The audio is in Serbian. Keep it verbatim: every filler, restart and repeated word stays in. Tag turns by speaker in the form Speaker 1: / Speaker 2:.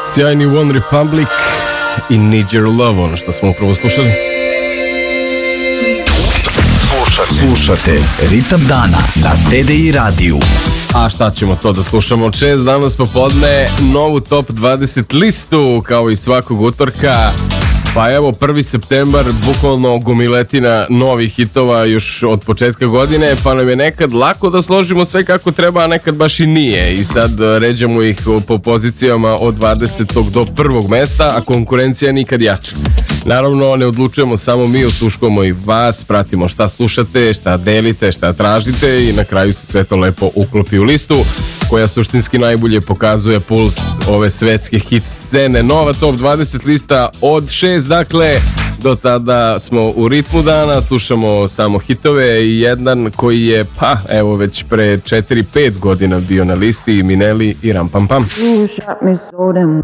Speaker 1: Sjajni One Republic i Need Your Love, ono što smo upravo slušali.
Speaker 2: Slušate, Slušate Ritam dana na D D I radiju.
Speaker 1: A šta ćemo to da slušamo od šest danas popodne, novu top dvadeset listu kao i svakog utorka. Pa evo, prvi septembar, bukvalno gomiletina novih hitova još od početka godine, pa nam je nekad lako da složimo sve kako treba, a nekad baš i nije. I sad ređamo ih po pozicijama od dvadesetog do prvog mesta, a konkurencija nikad jača. Naravno, ne odlučujemo samo mi, osluškujemo i vas, pratimo šta slušate, šta delite, šta tražite i na kraju se sve to lepo uklopi u listu koja suštinski najbolje pokazuje puls ove svetske hit scene. Nova top dvadeset lista od šest, dakle, do tada smo u ritmu dana, slušamo samo hitove i jedan koji je, pa, evo već pre četiri pet godina bio na listi, Mineli i Ram Pam Pam.